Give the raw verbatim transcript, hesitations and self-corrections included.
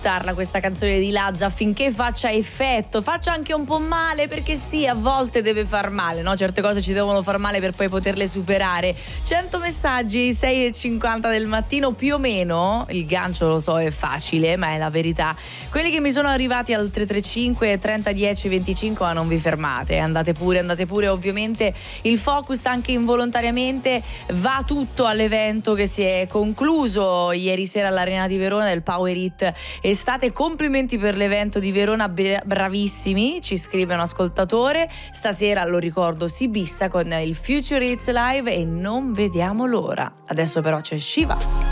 buttarla questa canzone di Lazza affinché faccia effetto, faccia anche un po' male, perché sì, a volte deve far male, no? Certe cose ci devono far male per poi poterle superare. cento messaggi, sei e cinquanta del mattino più o meno, il gancio lo so è facile, ma è la verità. Quelli che mi sono arrivati al tre tre cinque trenta dieci venticinque, ma non vi fermate, andate pure, andate pure, ovviamente il focus anche involontariamente va tutto all'evento che si è concluso ieri sera all'Arena di Verona del Power Hit Estate. Complimenti per l'evento di Verona, bravissimi, ci scrive un ascoltatore. Stasera, lo ricordo, si bissa con il Future Hits Live e non vediamo l'ora. Adesso però c'è Shiva.